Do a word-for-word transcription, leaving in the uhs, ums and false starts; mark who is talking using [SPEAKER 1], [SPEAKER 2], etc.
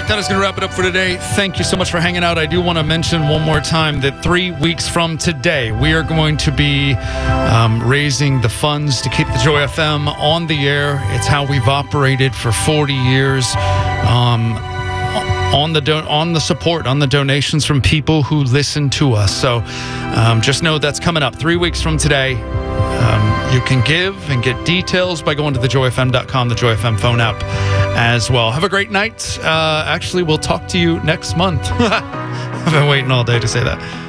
[SPEAKER 1] right, that is going to wrap it up for today. Thank you so much for hanging out. I do want to mention one more time that three weeks from today, we are going to be um, raising the funds to keep the Joy F M on the air. It's how we've operated for forty years. Um, on the do- on the support, on the donations from people who listen to us. So um, just know that's coming up three weeks from today. Um, you can give and get details by going to the joy f m dot com, the Joy F M phone app as well. Have a great night. Uh, actually, we'll talk to you next month. I've been waiting all day to say that.